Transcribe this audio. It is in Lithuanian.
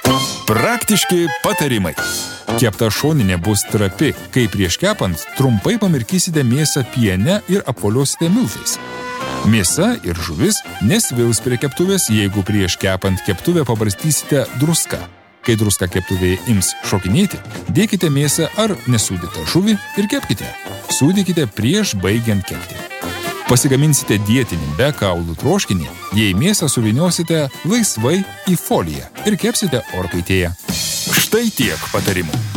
Praktiški patarimai. Kepta šoninė bus trapi, kai prieš kepant trumpai pamirkysite mėsą piene ir apvoliosite miltais. Mėsa ir žuvis nesvils prie keptuvės, jeigu prieš kepant keptuvę pabarstysite druska. Kai druska keptuvėje ims šokinėti, dėkite mėsą ar nesūdytą žuvį ir kepkite. Sūdykite prieš baigiant kepti. Pasigaminsite dietinį be kaulų troškinį, jei mėsą suvyniosite laisvai į foliją ir kepsite orkaitėje. Štai tiek patarimų.